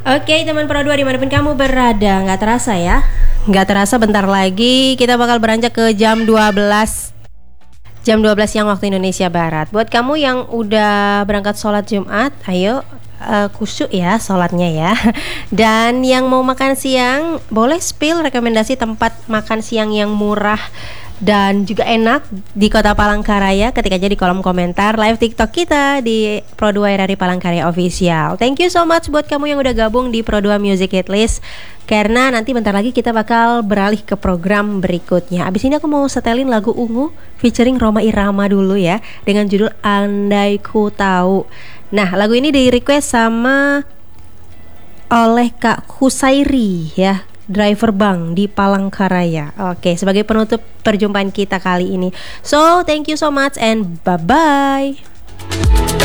Oke teman Pro 2 dimanapun kamu berada, nggak terasa ya? Nggak terasa bentar lagi kita bakal beranjak ke jam 12. Jam 12 siang waktu Indonesia Barat. Buat kamu yang udah berangkat sholat Jumat, ayo khusyuk ya sholatnya ya. Dan yang mau makan siang, boleh spill rekomendasi tempat makan siang yang murah dan juga enak di Kota Palangkaraya ketik aja di kolom komentar live TikTok kita di Pro2 RRI Palangkaraya Official. Thank you so much buat kamu yang udah gabung di Pro2 Music Hitlist. Karena nanti bentar lagi kita bakal beralih ke program berikutnya. Abis ini aku mau setelin lagu Ungu featuring Rhoma Irama dulu ya, dengan judul Andai Ku Tahu. Nah, lagu ini di request sama oleh Kak Husairi ya, driver bank di Palangkaraya. Oke, sebagai penutup perjumpaan kita kali ini. So, thank you so much and bye-bye.